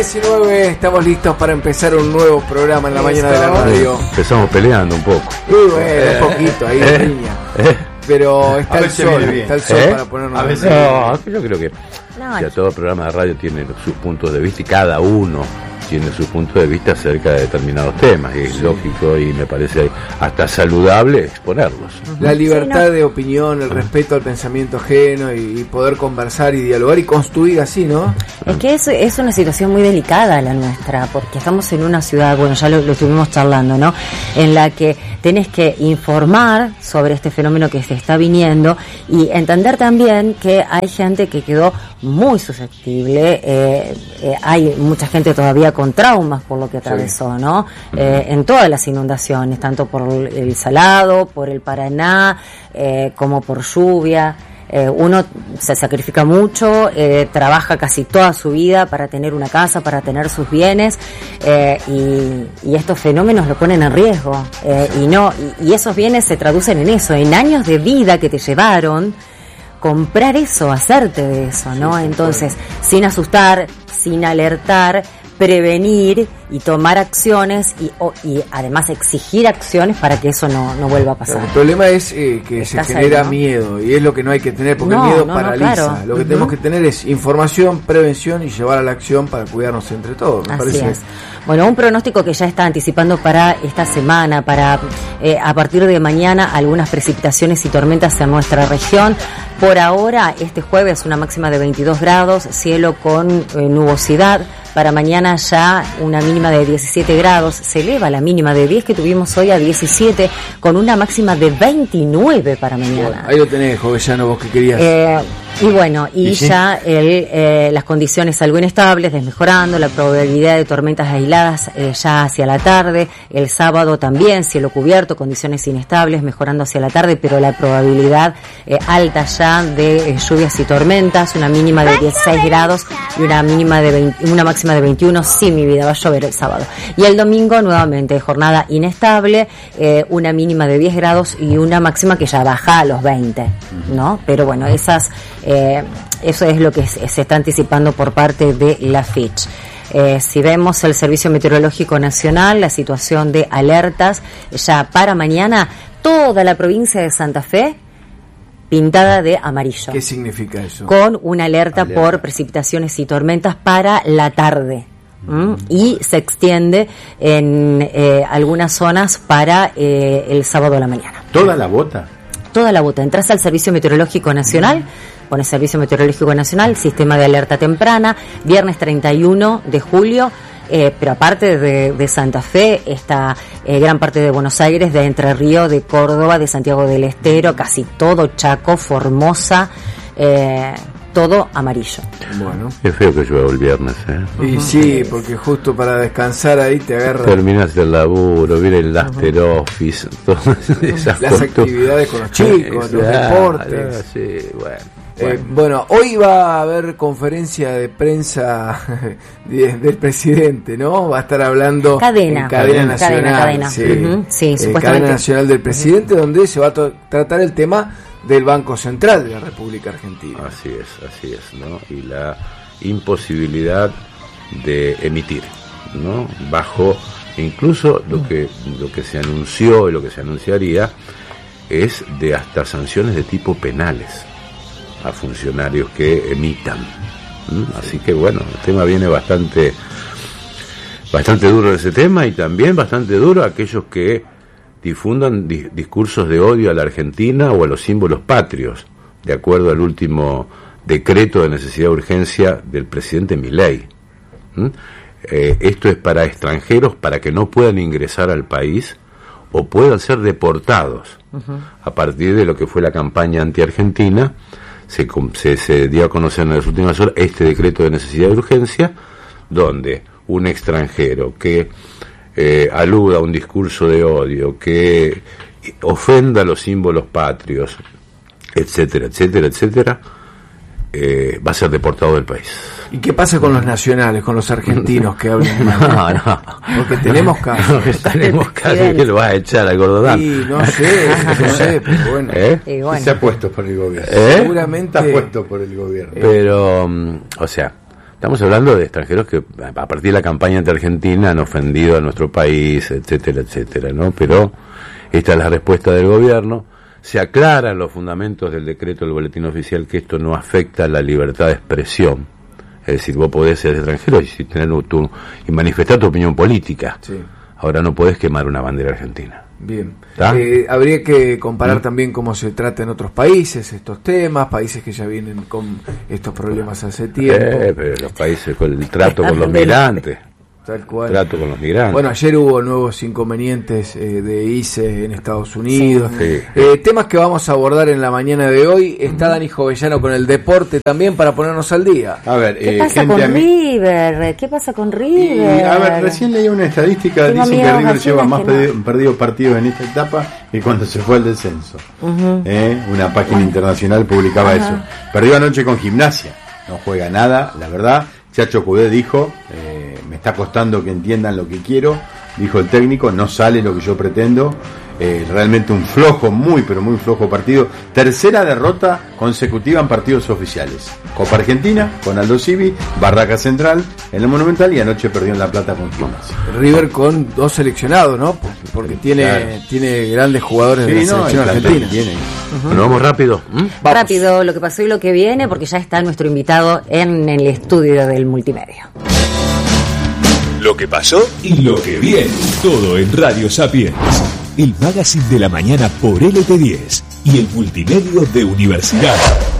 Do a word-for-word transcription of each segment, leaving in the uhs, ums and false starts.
diecinueve, estamos listos para empezar un nuevo programa en la mañana de la radio. Empezamos peleando un poco. Uy, bueno, eh, un poquito, ahí eh, niña. Eh, Pero está el sol, está el sol ¿Eh? para ponernos a veces. No, yo creo que no, ya todo programa de radio tiene sus puntos de vista y cada uno tiene su punto de vista acerca de determinados temas, y es sí. lógico y me parece hasta saludable exponerlos. La libertad sí, no. de opinión, el respeto al pensamiento ajeno y, y poder conversar y dialogar y construir así, ¿no? Es que es, es una situación muy delicada la nuestra, porque estamos en una ciudad, bueno, ya lo, lo estuvimos charlando, ¿no? En la que tenés que informar sobre este fenómeno que se está viniendo y entender también que hay gente que quedó muy susceptible, eh, eh, hay mucha gente todavía con con traumas por lo que atravesó, sí. ¿no? Eh, en todas las inundaciones, tanto por el Salado, por el Paraná, eh, como por lluvia. Eh, uno se sacrifica mucho, eh, trabaja casi toda su vida para tener una casa, para tener sus bienes, eh, y, y estos fenómenos lo ponen en riesgo. Eh, y no, y, y esos bienes se traducen en eso, en años de vida que te llevaron comprar eso, hacerte de eso, ¿no? Sí, Entonces, sin asustar, sin alertar, prevenir y tomar acciones y, o, y además exigir acciones para que eso no, no vuelva a pasar. El problema es eh, que se genera ahí, ¿no? miedo, y es lo que no hay que tener, porque no, el miedo no, paraliza. No, claro. Lo que uh-huh. tenemos que tener es información, prevención y llevar a la acción para cuidarnos entre todos. Me Así parece. es. Bueno, un pronóstico que ya está anticipando para esta semana, para eh, a partir de mañana algunas precipitaciones y tormentas en nuestra región. Por ahora, este jueves una máxima de veintidós grados, cielo con eh, nubosidad. Para mañana ya una mínima de diecisiete grados, se eleva la mínima de diez que tuvimos hoy a diecisiete, con una máxima de veintinueve para mañana. Bueno, ahí lo tenés, Jovellano, vos que querías. Eh, y bueno, y, ¿Y ya sí? el, eh, las condiciones algo inestables, desmejorando, la probabilidad de tormentas aisladas eh, ya hacia la tarde, el sábado también, cielo cubierto, condiciones inestables, mejorando hacia la tarde, pero la probabilidad eh, alta ya de eh, lluvias y tormentas, una mínima de dieciséis grados y una mínima de veinte, una máxima de veintiuno. Sí, mi vida, va a llover el sábado. Y el domingo nuevamente jornada inestable, eh, una mínima de diez grados y una máxima que ya baja a los veinte, ¿no? Pero bueno, esas eh, eso es lo que se, se está anticipando por parte de la Fitch. Eh, si vemos el Servicio Meteorológico Nacional, la situación de alertas, ya para mañana toda la provincia de Santa Fe pintada de amarillo. ¿Qué significa eso? Con una alerta, alerta. por precipitaciones y tormentas para la tarde. ¿Mm? Y se extiende en eh, algunas zonas para eh, el sábado a la mañana. ¿Toda la bota? Toda la bota. Entras al Servicio Meteorológico Nacional, mm. pones Servicio Meteorológico Nacional, sistema de alerta temprana, viernes treinta y uno de julio. Eh, pero aparte de, de Santa Fe, está eh, gran parte de Buenos Aires, de Entre Ríos, de Córdoba, de Santiago del Estero, casi todo Chaco, Formosa, eh, todo amarillo. Bueno, es feo que llueva el viernes, ¿eh? Y uh-huh. sí, porque justo para descansar ahí te agarra. Terminas el laburo, viene el after uh-huh. office, todas esas las cosas. Actividades con los chicos, los deportes. Ah, sí, bueno. Bueno. Eh, bueno, hoy va a haber conferencia de prensa de, del presidente, ¿no? Va a estar hablando cadena, en cadena nacional, cadena, cadena. Sí, uh-huh. sí eh, supuestamente. Cadena nacional del presidente, uh-huh. donde se va a to- tratar el tema del Banco Central de la República Argentina. Así es, así es, ¿no? Y la imposibilidad de emitir, ¿no? Bajo incluso lo que lo que se anunció y lo que se anunciaría es de hasta sanciones de tipo penales a funcionarios que emitan. ¿Mm? Así que bueno, el tema viene bastante bastante duro ese tema, y también bastante duro aquellos que difundan di- discursos de odio a la Argentina o a los símbolos patrios, de acuerdo al último decreto de necesidad de urgencia del presidente Milei. ¿Mm? Eh, esto es para extranjeros, para que no puedan ingresar al país o puedan ser deportados. Uh-huh. A partir de lo que fue la campaña anti-argentina, Se, se, se dio a conocer en las últimas horas este decreto de necesidad de urgencia, donde un extranjero que eh, aluda a un discurso de odio, que ofenda los símbolos patrios, etcétera, etcétera, etcétera, eh, va a ser deportado del país. ¿Y qué pasa con los nacionales, con los argentinos que hablan? No, no. Porque tenemos casos. No, tenemos casos que lo va a echar a Cordodán. Sí, no sé, no sé, pero bueno. ¿Eh? Y bueno. Se ha puesto por el gobierno. ¿Eh? Seguramente. Está puesto por el gobierno. Pero, o sea, Estamos hablando de extranjeros que a partir de la campaña anti-argentina han ofendido a nuestro país, etcétera, etcétera, ¿no? Pero esta es la respuesta del gobierno. Se aclaran los fundamentos del decreto del boletín oficial que esto no afecta a la libertad de expresión. Es decir, vos podés ser extranjero y, tener tu, y manifestar tu opinión política. Sí. Ahora no podés quemar una bandera argentina. Bien. Eh, habría que comparar ¿Mm? también cómo se trata en otros países estos temas, países que ya vienen con estos problemas hace tiempo. Eh, pero los países con el trato con los migrantes. Tal cual. Trato con los migrantes. Bueno, ayer hubo nuevos inconvenientes eh, de I C E en Estados Unidos. Sí. Eh, temas que vamos a abordar en la mañana de hoy. Está Dani Jovellano con el deporte también para ponernos al día. A ver, ¿qué eh, pasa gente con mí... River? ¿Qué pasa con River? Y, a ver, recién leí una estadística. Dicen que River lleva más perdido, no. perdido partidos en esta etapa que cuando se fue al descenso. Uh-huh. eh, una página uh-huh. internacional publicaba uh-huh. eso. Perdió anoche con Gimnasia. No juega nada, la verdad. Chacho Cudé dijo, eh, me está costando que entiendan lo que quiero, dijo el técnico, no sale lo que yo pretendo, eh, realmente un flojo, muy pero muy flojo partido, tercera derrota consecutiva en partidos oficiales, Copa Argentina con Aldo Civi, Barraca Central en el Monumental y anoche perdió en La Plata con Gimnasia. River con dos seleccionados, ¿no? Porque tiene claro. tiene grandes jugadores sí, de la no, selección argentina. Tiene. Uh-huh. Bueno, vamos rápido. ¿Mm? Vamos. Rápido, lo que pasó y lo que viene, porque ya está nuestro invitado en el estudio del multimedia. Lo que pasó y lo que viene. Todo en Radio Sapiens. El magazine de la mañana por L T diez y el multimedio de Universidad.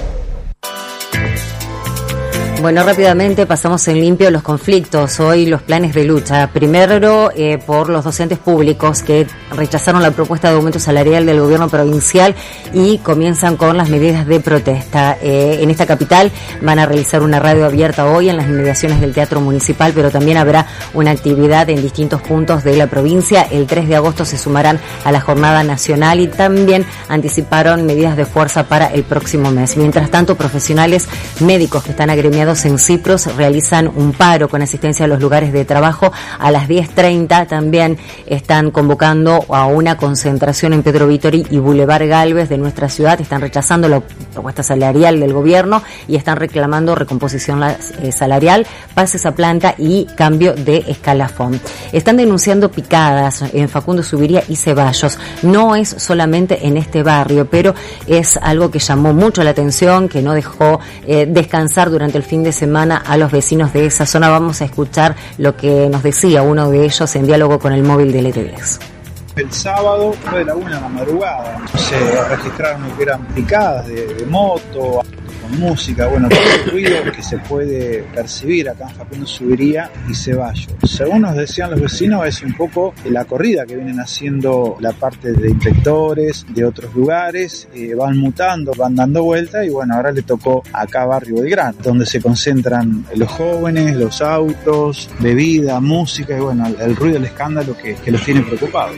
Bueno, rápidamente pasamos en limpio los conflictos, hoy los planes de lucha. Primero, eh, por los docentes públicos que rechazaron la propuesta de aumento salarial del gobierno provincial y comienzan con las medidas de protesta. Eh, en esta capital van a realizar una radio abierta hoy en las inmediaciones del Teatro Municipal, pero también habrá una actividad en distintos puntos de la provincia. El tres de agosto se sumarán a la jornada nacional y también anticiparon medidas de fuerza para el próximo mes. Mientras tanto, profesionales médicos que están agremiados en Cipros realizan un paro con asistencia a los lugares de trabajo. A las diez treinta también están convocando a una concentración en Pedro Vittori y Boulevard Galvez de nuestra ciudad. Están rechazando la propuesta salarial del gobierno y están reclamando recomposición salarial, pases a planta y cambio de escalafón. Están denunciando picadas en Facundo Subiría y Ceballos. No es solamente en este barrio, pero es algo que llamó mucho la atención, que no dejó eh, descansar durante el fin de semana a los vecinos de esa zona. Vamos a escuchar lo que nos decía uno de ellos en diálogo con el móvil de L T diez. El sábado fue de la una de la madrugada, se registraron lo que eran picadas de, de moto, con música, bueno, todo el ruido que se puede percibir acá en Facundo Subiría y Ceballos. Según nos decían los vecinos, es un poco la corrida que vienen haciendo la parte de inspectores de otros lugares, eh, van mutando, van dando vuelta y bueno, ahora le tocó acá Barrio Belgrano, donde se concentran los jóvenes, los autos, bebida, música y bueno, el, el ruido, el escándalo que, que los tiene preocupados.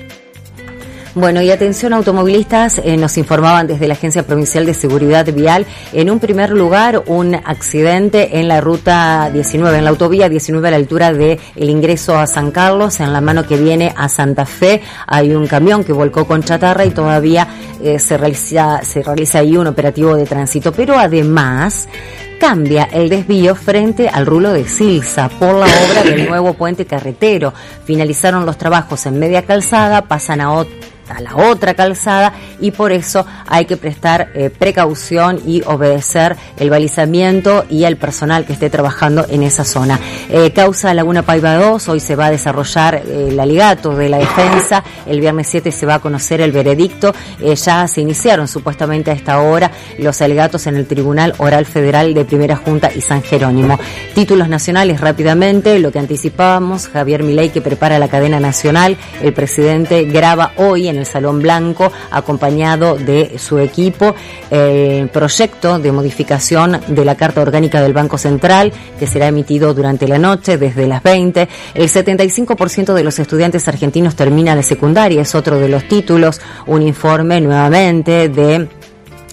Bueno, y atención automovilistas, eh, nos informaban desde la Agencia Provincial de Seguridad Vial, en un primer lugar, un accidente en la ruta diecinueve, en la autovía diecinueve a la altura de el ingreso a San Carlos, en la mano que viene a Santa Fe, hay un camión que volcó con chatarra y todavía eh, se realiza, se realiza ahí un operativo de tránsito, pero además cambia el desvío frente al rulo de Silsa por la obra del nuevo puente carretero. Finalizaron los trabajos en media calzada, pasan a otra a la otra calzada y por eso hay que prestar eh, precaución y obedecer el balizamiento y al personal que esté trabajando en esa zona. Eh, causa Laguna Paiva dos, hoy se va a desarrollar eh, el alegato de la defensa, el viernes siete se va a conocer el veredicto, eh, ya se iniciaron supuestamente a esta hora los alegatos en el Tribunal Oral Federal de Primera Junta y San Jerónimo. Títulos nacionales rápidamente, lo que anticipábamos, Javier Milei que prepara la cadena nacional, el presidente graba hoy en el Salón Blanco, acompañado de su equipo, el proyecto de modificación de la Carta Orgánica del Banco Central, que será emitido durante la noche, desde las veinte. El setenta y cinco por ciento de los estudiantes argentinos termina la secundaria, es otro de los títulos. Un informe nuevamente de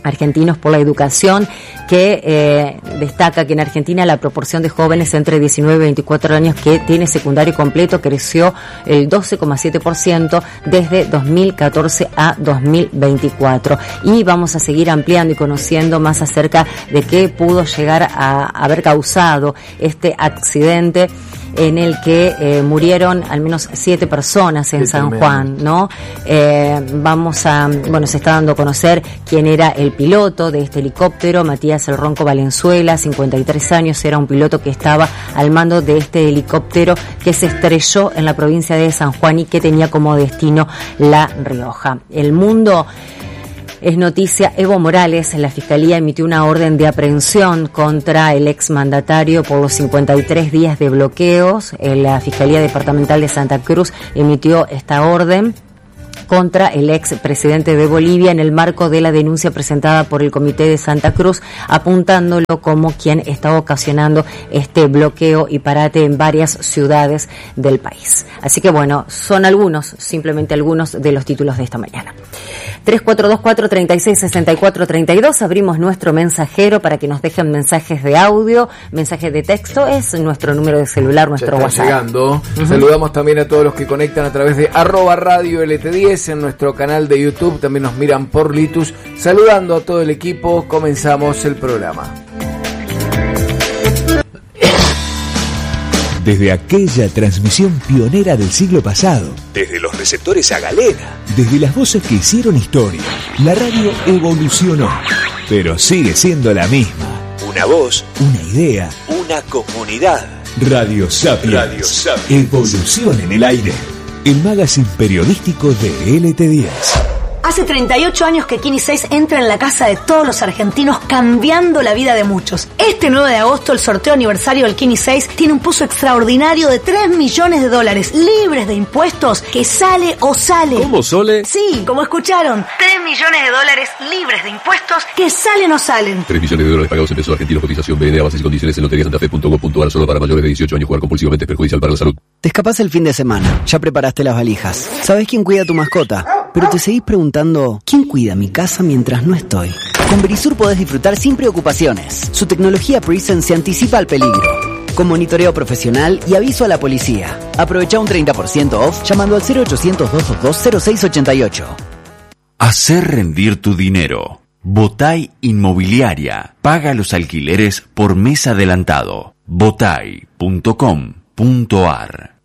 Argentinos por la Educación, que eh, destaca que en Argentina la proporción de jóvenes entre diecinueve y veinticuatro años que tiene secundario completo creció el doce coma siete por ciento desde dos mil catorce a dos mil veinticuatro. Y vamos a seguir ampliando y conociendo más acerca de qué pudo llegar a haber causado este accidente en el que eh, murieron al menos siete personas en San Juan, ¿no? Eh, vamos a, bueno, se está dando a conocer quién era el piloto de este helicóptero. Matías El Ronco Valenzuela, cincuenta y tres años, era un piloto que estaba al mando de este helicóptero que se estrelló en la provincia de San Juan y que tenía como destino La Rioja. El Mundo es noticia. Evo Morales, la Fiscalía emitió una orden de aprehensión contra el exmandatario por los cincuenta y tres días de bloqueos. La Fiscalía Departamental de Santa Cruz emitió esta orden contra el ex presidente de Bolivia en el marco de la denuncia presentada por el Comité de Santa Cruz, apuntándolo como quien está ocasionando este bloqueo y parate en varias ciudades del país. Así que bueno, son algunos, simplemente algunos de los títulos de esta mañana. tres cuatro dos cuatro, tres seis, seis cuatro tres dos, abrimos nuestro mensajero para que nos dejen mensajes de audio, mensajes de texto, es nuestro número de celular, nuestro WhatsApp. Llegando. Uh-huh. Saludamos también a todos los que conectan a través de arroba radio L T diez en nuestro canal de YouTube, también nos miran por Litus. Saludando a todo el equipo, comenzamos el programa. Desde aquella transmisión pionera del siglo pasado, desde los receptores a galera, desde las voces que hicieron historia, la radio evolucionó, pero sigue siendo la misma. Una voz, una idea, una comunidad. Radio Sapiens. Radio Sapiens. Evolución en el aire. El magazine periodístico de L T diez. Hace treinta y ocho años que Kini seis entra en la casa de todos los argentinos, cambiando la vida de muchos. Este nueve de agosto, el sorteo aniversario del Kini seis tiene un puzo extraordinario de tres millones de dólares, libres de impuestos, que sale o sale. ¿Cómo, Sole? Sí, como escucharon, tres millones de dólares libres de impuestos, que salen o salen. tres millones de dólares pagados en pesos argentinos, cotización B N A, bases y condiciones en lotería santa fe punto com punto a r, solo para mayores de dieciocho años. Jugar compulsivamente es perjudicial para la salud. Te escapás el fin de semana, ya preparaste las valijas. ¿Sabés quién cuida a tu mascota? Pero te seguís preguntando, ¿quién cuida mi casa mientras no estoy? Con Verisur podés disfrutar sin preocupaciones. Su tecnología Presence se anticipa al peligro, con monitoreo profesional y aviso a la policía. Aprovecha un treinta por ciento off llamando al cero ochocientos, doscientos veintidós, cero seis ochenta y ocho. Hacer rendir tu dinero. Botay Inmobiliaria. Paga los alquileres por mes adelantado. botay punto com punto a r.